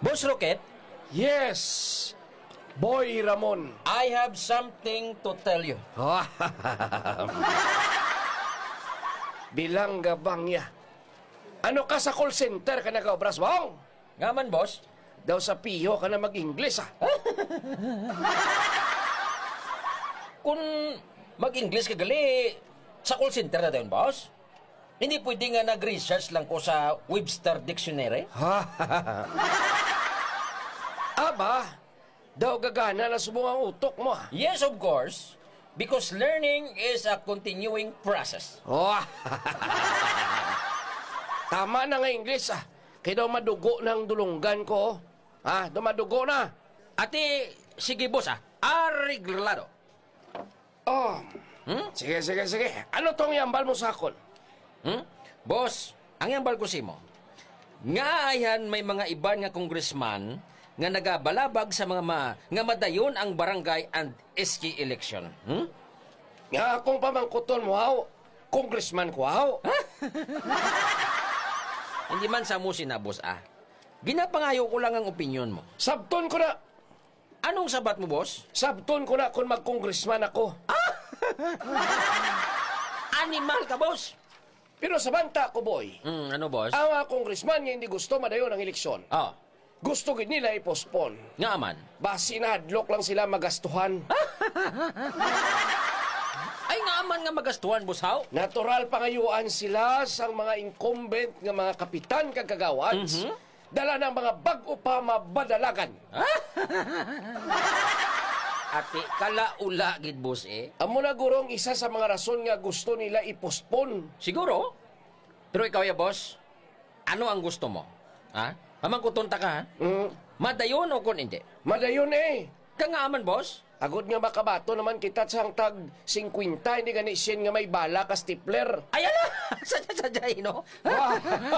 Boss Rocket, Yes, Boy Ramon. I have something to tell you. Bilangga bangya. Ano ka sa call center ka nag-obras bong? Nga man, boss. Daw sa piyo ka na mag-Ingles Kung mag-English ka gali, sa call center na dayon, boss. Hindi pwede nga nag-research lang ko sa Webster Dictionary. Aba, daw gagana na subungang utok mo Yes, of course. Because learning is a continuing process. Tama na nga Ingles Kaya daw madugo ng dulunggan ko. Dumadugo na. Ate, sige boss Arreglado. Oh, sige. Ano tong yambal mo sa akon? Boss, ang yambal ko si mo. Nga ayan may mga iban nga congressman nga nagabalabag sa mga nga madayon ang barangay and SK election. Nga akong pamangkuton mo congressman ko Hindi man sa mo sinabos Ginapangayo ko lang ang opinion mo. Sabton ko na. Anong sabat mo, boss? Sabton ko na kung mag-congressman ako. Animal ka, boss! Pero sa banta ko, boy, Ano, boss? ang mga congressman nga hindi gusto madayon ang eleksyon. Gusto gid nila i-postpone. Nga man. Basi na hadlok lang sila magastuhan. Ay, nga man nga magastuhan, boss, how? Natural pangayuan sila sa mga incumbent nga mga kapitan kag kagawads. Dala ng mga bag-o pa mabadalagan. Ate, kalaula, gid, boss, Amo na gurong isa sa mga rason nga gusto nila i-postpone. Siguro. Pero ikaw ya, boss, ano ang gusto mo? Mamangkutunta ka, ha? Madayon o kun hindi? Madayon Ka nga aman, boss? Agod nga makabato naman kita sa tag 50, hindi gani sin nga may bala ka stapler. Ay, ala! Sadya, no?